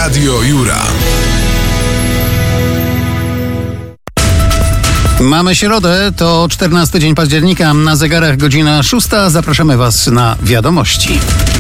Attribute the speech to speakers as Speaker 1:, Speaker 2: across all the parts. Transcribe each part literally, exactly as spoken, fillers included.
Speaker 1: Radio Jura.
Speaker 2: Mamy środę, to czternasty dzień października, na zegarach godzina szósta. Zapraszamy Was na wiadomości.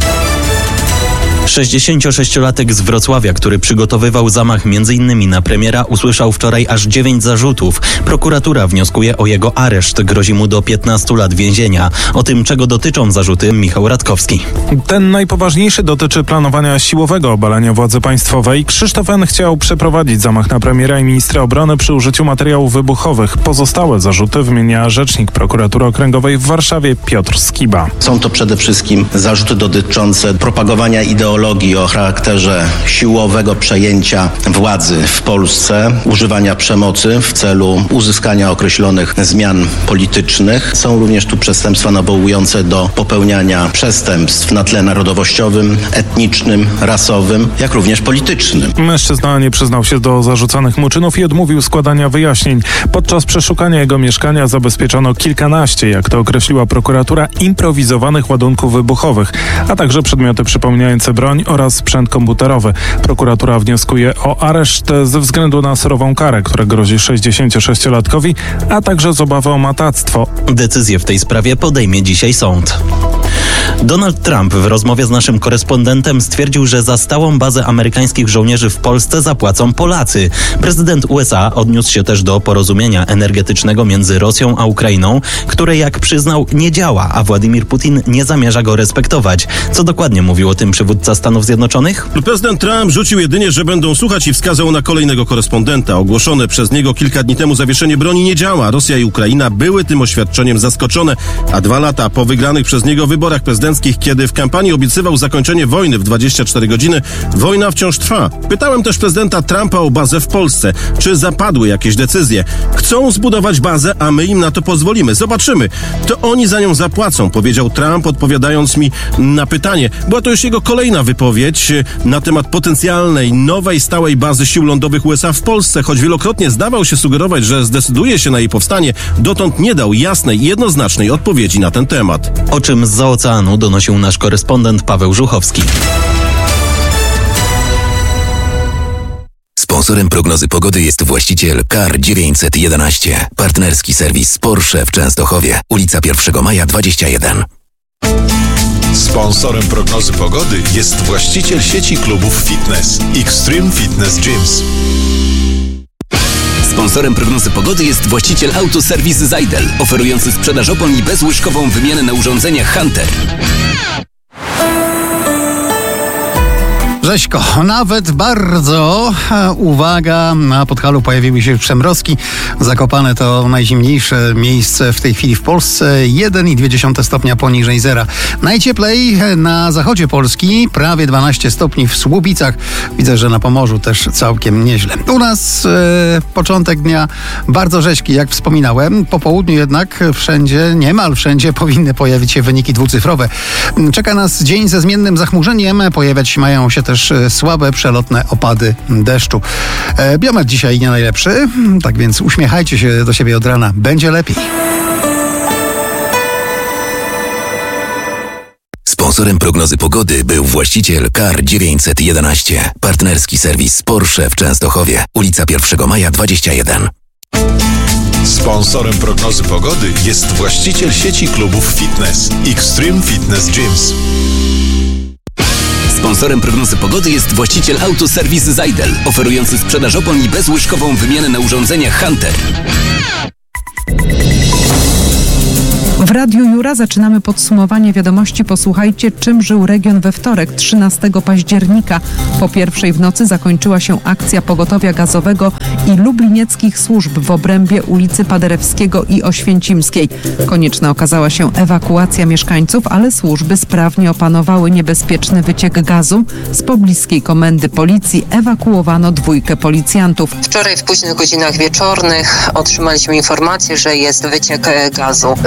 Speaker 3: sześćdziesięciosześciolatek z Wrocławia, który przygotowywał zamach między innymi na premiera, usłyszał wczoraj aż dziewięć zarzutów. Prokuratura wnioskuje o jego areszt. Grozi mu do piętnastu lat więzienia. O tym, czego dotyczą zarzuty, Michał Radkowski.
Speaker 4: Ten najpoważniejszy dotyczy planowania siłowego obalenia władzy państwowej. Krzysztof N. chciał przeprowadzić zamach na premiera i ministra obrony przy użyciu materiałów wybuchowych. Pozostałe zarzuty wymienia rzecznik prokuratury okręgowej w Warszawie Piotr Skiba.
Speaker 5: Są to przede wszystkim zarzuty dotyczące propagowania ideologii o charakterze siłowego przejęcia władzy w Polsce, używania przemocy w celu uzyskania określonych zmian politycznych. Są również tu przestępstwa nawołujące do popełniania przestępstw na tle narodowościowym, etnicznym, rasowym, jak również politycznym.
Speaker 4: Mężczyzna nie przyznał się do zarzucanych mu czynów i odmówił składania wyjaśnień. Podczas przeszukania jego mieszkania zabezpieczono kilkanaście, jak to określiła prokuratura, improwizowanych ładunków wybuchowych, a także przedmioty przypominające broń oraz sprzęt komputerowy. Prokuratura wnioskuje o areszt ze względu na surową karę, która grozi sześćdziesięciosześciolatkowi, a także z obawy o matactwo.
Speaker 3: Decyzję w tej sprawie podejmie dzisiaj sąd. Donald Trump w rozmowie z naszym korespondentem stwierdził, że za stałą bazę amerykańskich żołnierzy w Polsce zapłacą Polacy. Prezydent U S A odniósł się też do porozumienia energetycznego między Rosją a Ukrainą, które, jak przyznał, nie działa, a Władimir Putin nie zamierza go respektować. Co dokładnie mówił o tym przywódca Stanów Zjednoczonych?
Speaker 6: Prezydent Trump rzucił jedynie, że będą słuchać i wskazał na kolejnego korespondenta. Ogłoszone przez niego kilka dni temu zawieszenie broni nie działa. Rosja i Ukraina były tym oświadczeniem zaskoczone, a dwa lata po wygranych przez niego wyborach prezydenckich, kiedy w kampanii obiecywał zakończenie wojny w dwadzieścia cztery godziny, wojna wciąż trwa. Pytałem też prezydenta Trumpa o bazę w Polsce. Czy zapadły jakieś decyzje? Chcą zbudować bazę, a my im na to pozwolimy. Zobaczymy. To oni za nią zapłacą, powiedział Trump, odpowiadając mi na pytanie. Była to już jego kolejna wypowiedź na temat potencjalnej, nowej, stałej bazy sił lądowych U S A w Polsce. Choć wielokrotnie zdawał się sugerować, że zdecyduje się na jej powstanie, dotąd nie dał jasnej i jednoznacznej odpowiedzi na ten temat.
Speaker 3: O czym zza oceanu donosił nasz korespondent Paweł Żuchowski.
Speaker 7: Sponsorem prognozy pogody jest właściciel K A R dziewięćset jedenaście. Partnerski serwis Porsche w Częstochowie. Ulica pierwszego maja dwadzieścia jeden.
Speaker 1: Sponsorem prognozy pogody jest właściciel sieci klubów fitness Extreme Fitness Gyms.
Speaker 7: Sponsorem prognozy pogody jest właściciel autoserwis Zajdel, oferujący sprzedaż opon i bezłyżkową wymianę na urządzeniach Hunter.
Speaker 2: Rzeźko, nawet bardzo. Uwaga, na Podhalu pojawiły się przemrozki. Zakopane to najzimniejsze miejsce w tej chwili w Polsce. jeden i dwie dziesiąte stopnia poniżej zera. Najcieplej na zachodzie Polski, prawie dwanaście stopni w Słubicach. Widzę, że na Pomorzu też całkiem nieźle. U nas e, początek dnia bardzo rzeźki, jak wspominałem. Po południu jednak wszędzie, niemal wszędzie powinny pojawić się wyniki dwucyfrowe. Czeka nas dzień ze zmiennym zachmurzeniem. Pojawiać mają się też słabe, przelotne opady deszczu. E, biometr dzisiaj nie najlepszy, tak więc uśmiechajcie się do siebie od rana. Będzie lepiej.
Speaker 7: Sponsorem prognozy pogody był właściciel K A R dziewięćset jedenaście. Partnerski serwis Porsche w Częstochowie. Ulica pierwszego maja dwadzieścia jeden.
Speaker 1: Sponsorem prognozy pogody jest właściciel sieci klubów fitness Extreme Fitness Gyms.
Speaker 7: Sponsorem prognozy pogody jest właściciel autoserwis Zajdel, oferujący sprzedaż opon i bezłyżkową wymianę na urządzeniach Hunter.
Speaker 8: W Radiu Jura zaczynamy podsumowanie wiadomości. Posłuchajcie, czym żył region we wtorek, trzynastego października. Po pierwszej w nocy zakończyła się akcja pogotowia gazowego i lublinieckich służb w obrębie ulicy Paderewskiego i Oświęcimskiej. Konieczna okazała się ewakuacja mieszkańców, ale służby sprawnie opanowały niebezpieczny wyciek gazu. Z pobliskiej komendy policji ewakuowano dwójkę policjantów.
Speaker 9: Wczoraj w późnych godzinach wieczornych otrzymaliśmy informację, że jest wyciek gazu. W tym momencie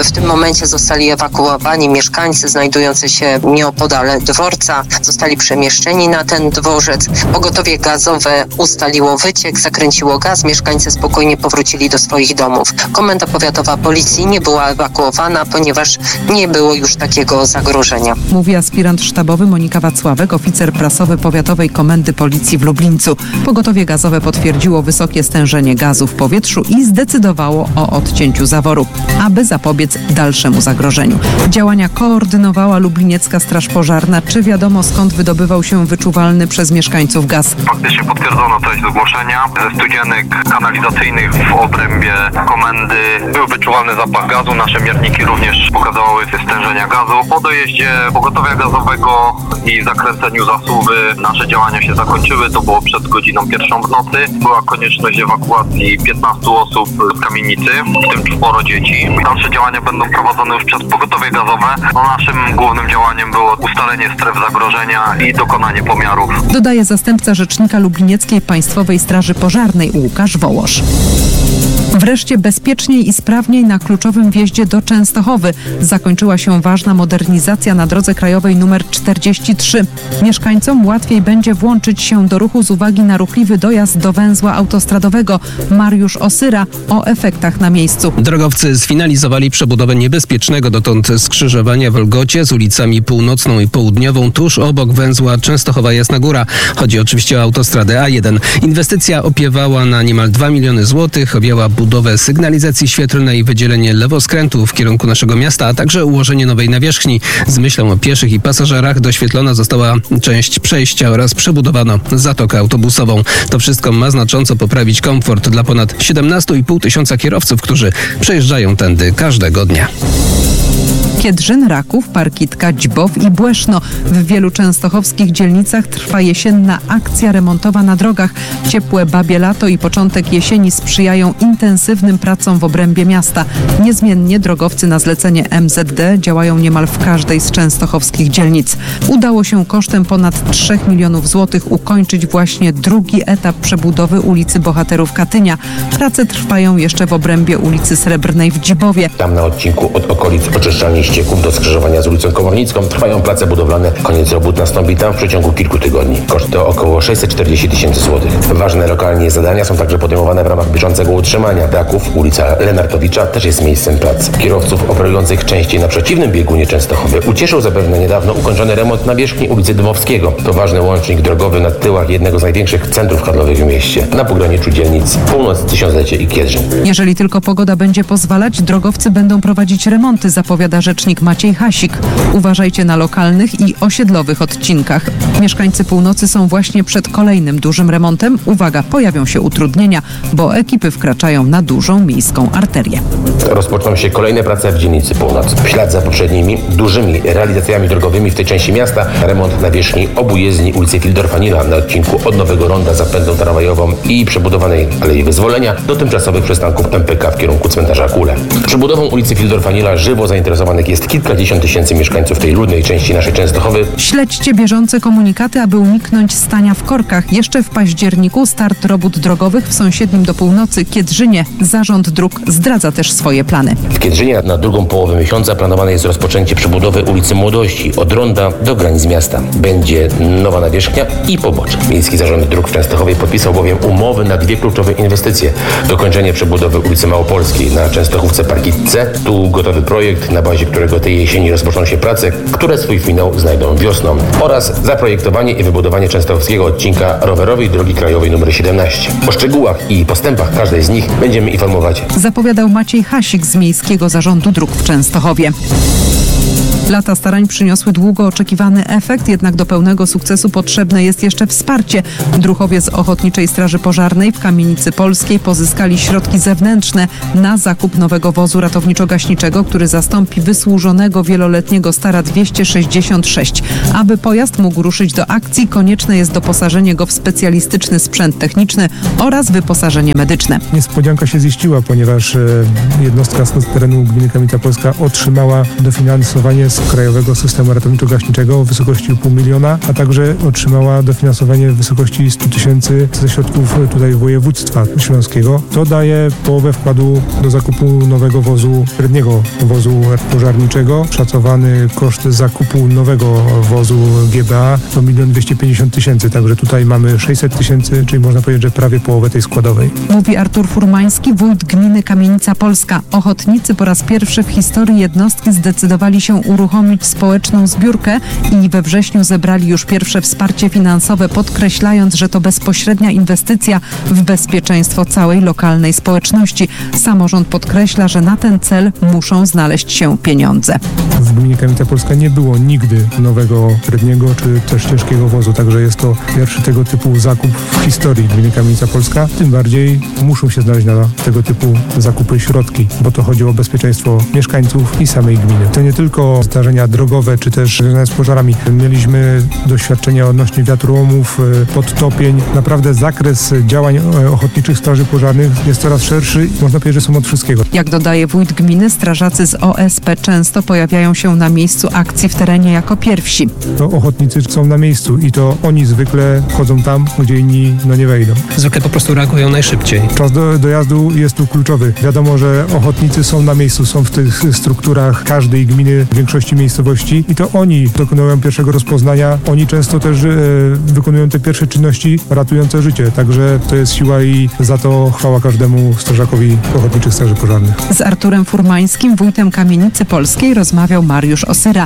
Speaker 9: momencie zostali ewakuowani mieszkańcy znajdujący się nieopodal dworca. Zostali przemieszczeni na ten dworzec. Pogotowie gazowe ustaliło wyciek, zakręciło gaz. Mieszkańcy spokojnie powrócili do swoich domów. Komenda powiatowa policji nie była ewakuowana, ponieważ nie było już takiego zagrożenia.
Speaker 8: Mówi aspirant sztabowy Monika Wacławek, oficer prasowy Powiatowej Komendy Policji w Lublińcu. Pogotowie gazowe potwierdziło wysokie stężenie gazu w powietrzu i zdecydowało o odcięciu zaworu, aby zapobiec dalszemu zagrożeniu. Działania koordynowała Lubliniecka Straż Pożarna. Czy wiadomo, skąd wydobywał się wyczuwalny przez mieszkańców gaz?
Speaker 10: Faktycznie potwierdzono treść zgłoszenia. Ze studzienek kanalizacyjnych w obrębie komendy był wyczuwalny zapach gazu. Nasze mierniki również pokazywały stężenia gazu. Po dojeździe pogotowia gazowego i zakręceniu zasuwy nasze działania się zakończyły. To było przed godziną pierwszą w nocy. Była konieczność ewakuacji piętnastu osób z kamienicy, w tym czworo dzieci. Dalsze działania będą prowadzone już przez pogotowie gazowe. No, naszym głównym działaniem było ustalenie stref zagrożenia i dokonanie pomiarów.
Speaker 8: Dodaje zastępca rzecznika Lublinieckiej Państwowej Straży Pożarnej Łukasz Wołosz. Wreszcie bezpieczniej i sprawniej na kluczowym wjeździe do Częstochowy zakończyła się ważna modernizacja na drodze krajowej nr czterdzieści trzy. Mieszkańcom łatwiej będzie włączyć się do ruchu z uwagi na ruchliwy dojazd do węzła autostradowego. Mariusz Osyra o efektach na miejscu.
Speaker 11: Drogowcy sfinalizowali przebudowę niebezpiecznego dotąd skrzyżowania w Olgocie z ulicami Północną i Południową tuż obok węzła Częstochowa-Jasna Góra. Chodzi oczywiście o autostradę A jeden. Inwestycja opiewała na niemal dwa miliony złotych, objęła budowę sygnalizacji świetlnej, wydzielenie lewoskrętu w kierunku naszego miasta, a także ułożenie nowej nawierzchni. Z myślą o pieszych i pasażerach doświetlona została część przejścia oraz przebudowano zatokę autobusową. To wszystko ma znacząco poprawić komfort dla ponad siedemnastu i pół tysiąca kierowców, którzy przejeżdżają tędy każdego dnia.
Speaker 8: Kiedrzyn, Raków, Parkitka, Dźbow i Błeszno. W wielu częstochowskich dzielnicach trwa jesienna akcja remontowa na drogach. Ciepłe babie lato i początek jesieni sprzyjają intensywnym pracom w obrębie miasta. Niezmiennie drogowcy na zlecenie M Z D działają niemal w każdej z częstochowskich dzielnic. Udało się kosztem ponad trzech milionów złotych ukończyć właśnie drugi etap przebudowy ulicy Bohaterów Katynia. Prace trwają jeszcze w obrębie ulicy Srebrnej w Dźbowie.
Speaker 12: Tam na odcinku od okolic oczyszczalni ścieków do skrzyżowania z ulicą Komornicką trwają prace budowlane. Koniec robót nastąpi tam w przeciągu kilku tygodni. Koszt to około sześćset czterdzieści tysięcy złotych. Ważne lokalnie zadania są także podejmowane w ramach bieżącego utrzymania. Daków, ulica Lenartowicza też jest miejscem prac. Kierowców operujących częściej na przeciwnym biegunie Częstochowy ucieszył zapewne niedawno ukończony remont nawierzchni ulicy Dmowskiego. To ważny łącznik drogowy na tyłach jednego z największych centrów handlowych w mieście, na pograniczu dzielnic Północ, Tysiąclecie i Kiedrzyn.
Speaker 8: Jeżeli tylko pogoda będzie pozwalać, drogowcy będą prowadzić remonty, zapowiada rzecznik Maciej Hasik. Uważajcie na lokalnych i osiedlowych odcinkach. Mieszkańcy północy są właśnie przed kolejnym dużym remontem. Uwaga, pojawią się utrudnienia, bo ekipy wkraczają na dużą miejską arterię.
Speaker 12: Rozpoczną się kolejne prace w dzielnicy Północ. W ślad za poprzednimi dużymi realizacjami drogowymi w tej części miasta remont nawierzchni obu jezdni ulicy Fildorfa-Nila na odcinku od Nowego Ronda za pętlą tramwajową i przebudowanej Alei Wyzwolenia do tymczasowych przystanków M P K w kierunku cmentarza Kule. Przebudową ulicy Fildorfa-Nila żywo zainteresowanych jest kilkadziesiąt tysięcy mieszkańców tej ludnej części naszej Częstochowy.
Speaker 8: Śledźcie bieżące komunikaty, aby uniknąć stania w korkach. Jeszcze w październiku start robót drogowych w sąsiednim do północy Kiedrzynie. Zarząd Dróg zdradza też swoje plany.
Speaker 12: W Kiedrzynie na drugą połowę miesiąca planowane jest rozpoczęcie przebudowy ulicy Młodości od Ronda do granic miasta. Będzie nowa nawierzchnia i pobocze. Miejski Zarząd Dróg w Częstochowie podpisał bowiem umowy na dwie kluczowe inwestycje. Dokończenie przebudowy ulicy Małopolskiej na Częstochówce Parkitce. Tu gotowy projekt, na bazie którego tej jesieni rozpoczną się prace, które swój finał znajdą wiosną. Oraz zaprojektowanie i wybudowanie częstochowskiego odcinka rowerowej drogi krajowej nr siedemnaście. O szczegółach i postępach każdej z nich będziemy informować.
Speaker 8: Zapowiadał Maciej Hasik z Miejskiego Zarządu Dróg w Częstochowie. Lata starań przyniosły długo oczekiwany efekt, jednak do pełnego sukcesu potrzebne jest jeszcze wsparcie. Druhowie z Ochotniczej Straży Pożarnej w Kamienicy Polskiej pozyskali środki zewnętrzne na zakup nowego wozu ratowniczo-gaśniczego, który zastąpi wysłużonego wieloletniego Stara dwieście sześćdziesiąt sześć. Aby pojazd mógł ruszyć do akcji, konieczne jest doposażenie go w specjalistyczny sprzęt techniczny oraz wyposażenie medyczne.
Speaker 13: Niespodzianka się ziściła, ponieważ jednostka z terenu gminy Kamienica Polska otrzymała dofinansowanie z z Krajowego Systemu Ratowniczo-Gaśniczego w wysokości pół miliona, a także otrzymała dofinansowanie w wysokości stu tysięcy ze środków tutaj województwa śląskiego. To daje połowę wkładu do zakupu nowego wozu, średniego wozu pożarniczego. Szacowany koszt zakupu nowego wozu G B A to milion dwieście pięćdziesiąt tysięcy, także tutaj mamy sześćset tysięcy, czyli można powiedzieć, że prawie połowę tej składowej.
Speaker 8: Mówi Artur Furmański, wójt gminy Kamienica Polska. Ochotnicy po raz pierwszy w historii jednostki zdecydowali się uruchomić społeczną zbiórkę i we wrześniu zebrali już pierwsze wsparcie finansowe, podkreślając, że to bezpośrednia inwestycja w bezpieczeństwo całej lokalnej społeczności. Samorząd podkreśla, że na ten cel muszą znaleźć się pieniądze.
Speaker 13: W gminie Kamienica Polska nie było nigdy nowego średniego czy też ciężkiego wozu, także jest to pierwszy tego typu zakup w historii gminy Kamienica Polska. Tym bardziej muszą się znaleźć na tego typu zakupy środki, bo to chodzi o bezpieczeństwo mieszkańców i samej gminy. To nie tylko zdarzenia drogowe czy też związane z pożarami. Mieliśmy doświadczenia odnośnie wiatrołomów, podtopień. Naprawdę zakres działań ochotniczych straży pożarnych jest coraz szerszy i można powiedzieć, że są od wszystkiego.
Speaker 8: Jak dodaje wójt gminy, strażacy z O S P często pojawiają się na miejscu akcji w terenie jako pierwsi.
Speaker 13: To ochotnicy są na miejscu i to oni zwykle chodzą tam, gdzie inni no nie wejdą.
Speaker 11: Zwykle po prostu reagują najszybciej.
Speaker 13: Czas do, dojazdu jest tu kluczowy. Wiadomo, że ochotnicy są na miejscu, są w tych strukturach każdej gminy, w większości miejscowości i to oni dokonują pierwszego rozpoznania. Oni często też e, wykonują te pierwsze czynności ratujące życie. Także to jest siła i za to chwała każdemu strażakowi ochotniczych straży pożarnych.
Speaker 8: Z Arturem Furmańskim, wójtem Kamienicy Polskiej, rozmawiał Mariusz Osyra.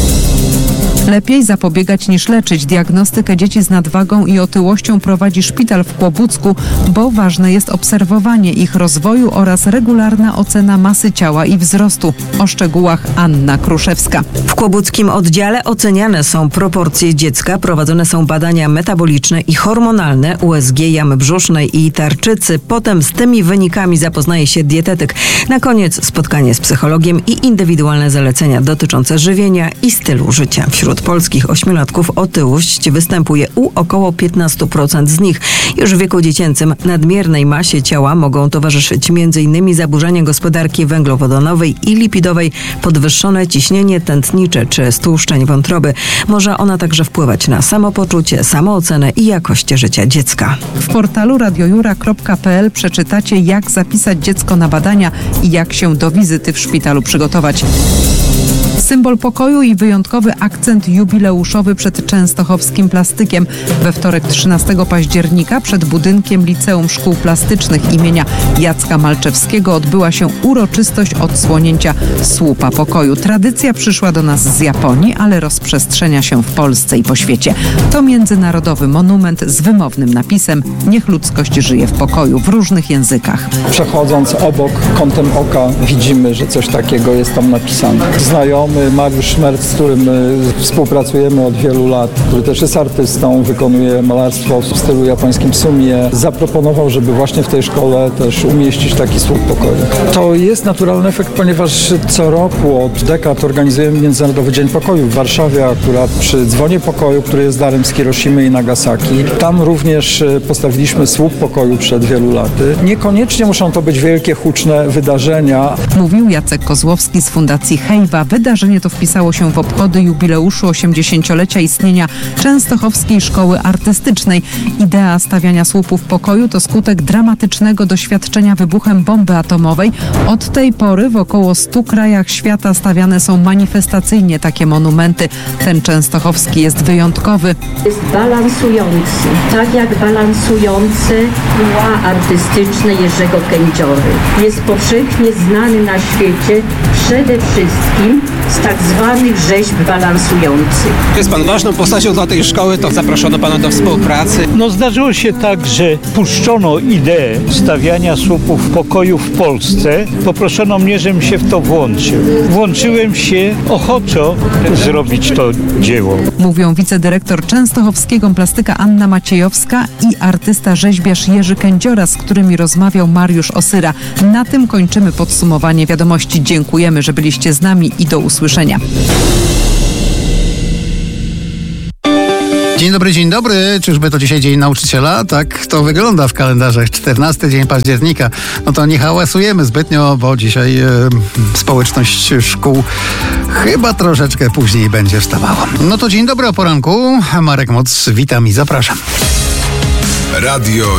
Speaker 8: Lepiej zapobiegać niż leczyć. Diagnostykę dzieci z nadwagą i otyłością prowadzi szpital w Kłobucku, bo ważne jest obserwowanie ich rozwoju oraz regularna ocena masy ciała i wzrostu. O szczegółach Anna Kruszewska.
Speaker 14: W kłobuckim oddziale oceniane są proporcje dziecka, prowadzone są badania metaboliczne i hormonalne, U S G jamy brzusznej i tarczycy. Potem z tymi wynikami zapoznaje się dietetyk. Na koniec spotkanie z psychologiem i indywidualne zalecenia dotyczące żywienia i stylu życia. Wśród polskich ośmiolatków otyłość występuje u około piętnaście procent z nich. Już w wieku dziecięcym nadmiernej masie ciała mogą towarzyszyć m in zaburzenia gospodarki węglowodanowej i lipidowej, podwyższone ciśnienie tętnicze czy stłuszczeń wątroby. Może ona także wpływać na samopoczucie, samoocenę i jakość życia dziecka.
Speaker 8: W portalu radiojura kropka p l przeczytacie, jak zapisać dziecko na badania i jak się do wizyty w szpitalu przygotować. Symbol pokoju i wyjątkowy akcent jubileuszowy przed częstochowskim plastykiem. We wtorek trzynastego października przed budynkiem Liceum Szkół Plastycznych imienia Jacka Malczewskiego odbyła się uroczystość odsłonięcia słupa pokoju. Tradycja przyszła do nas z Japonii, ale rozprzestrzenia się w Polsce i po świecie. To międzynarodowy monument z wymownym napisem "Niech ludzkość żyje w pokoju" w różnych językach.
Speaker 15: Przechodząc obok, kątem oka widzimy, że coś takiego jest tam napisane. Znajomy Mariusz Szmerc, z którym współpracujemy od wielu lat, który też jest artystą, wykonuje malarstwo w stylu japońskim sumie, zaproponował, żeby właśnie w tej szkole też umieścić taki słup pokoju. To jest naturalny efekt, ponieważ co roku od dekad organizujemy Międzynarodowy Dzień Pokoju w Warszawie, akurat przy dzwonie pokoju, który jest darem z Hiroshimy i Nagasaki. Tam również postawiliśmy słup pokoju przed wielu laty. Niekoniecznie muszą to być wielkie, huczne wydarzenia.
Speaker 8: Mówił Jacek Kozłowski z Fundacji Hejwa. Wydarzenie to wpisało się w obchody jubileuszu osiemdziesięciolecia istnienia Częstochowskiej Szkoły Artystycznej. Idea stawiania słupów pokoju to skutek dramatycznego doświadczenia wybuchem bomby atomowej. Od tej pory w około stu krajach świata stawiane są manifestacyjnie takie monumenty. Ten częstochowski jest wyjątkowy.
Speaker 16: Jest balansujący, tak jak balansujące tła artystyczne Jerzego Kędziory. Jest powszechnie znany na świecie przede wszystkim z tak zwanych rzeźb balansujących.
Speaker 17: Jest pan ważną postacią dla tej szkoły, to zaproszono pana do współpracy.
Speaker 18: No zdarzyło się tak, że puszczono ideę stawiania słupów pokoju w Polsce. Poproszono mnie, żebym się w to włączył. Włączyłem się ochoczo zrobić to dzieło.
Speaker 8: Mówią wicedyrektor częstochowskiego plastyka Anna Maciejowska i artysta rzeźbiarz Jerzy Kędziora, z którymi rozmawiał Mariusz Osyra. Na tym kończymy podsumowanie wiadomości. Dziękujemy, że byliście z nami i do usłyszenia.
Speaker 2: Dzień dobry, dzień dobry. Czyżby to dzisiaj Dzień Nauczyciela? Tak to wygląda w kalendarzach. czternasty dzień października. No to nie hałasujemy zbytnio, bo dzisiaj e, społeczność szkół chyba troszeczkę później będzie wstawała. No to dzień dobry o poranku. Marek Moc, witam i zapraszam.
Speaker 1: Radio